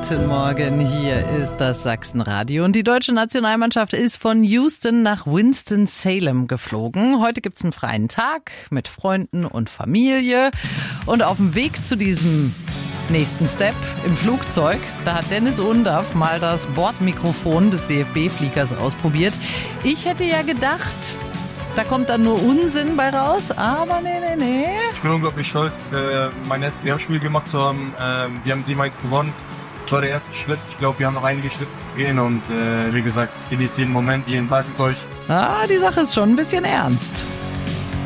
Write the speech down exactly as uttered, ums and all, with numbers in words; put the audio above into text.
Guten Morgen, hier ist das Sachsenradio und die deutsche Nationalmannschaft ist von Houston nach Winston-Salem geflogen. Heute gibt's einen freien Tag mit Freunden und Familie und auf dem Weg zu diesem nächsten Step im Flugzeug, da hat Dennis Undaff mal das Bordmikrofon des D F B-Fliegers ausprobiert. Ich hätte ja gedacht, da kommt dann nur Unsinn bei raus, aber nee, nee, nee. Ich bin unglaublich stolz, äh, mein erstes W M-Spiel gemacht zu haben. Äh, wir haben siebenmal jetzt gewonnen. Das war der erste Schritt. Ich glaube, wir haben noch einige Schritte zu gehen und äh, wie gesagt, genießt jeden Moment, jeden Tag mit euch. Ah, die Sache ist schon ein bisschen ernst.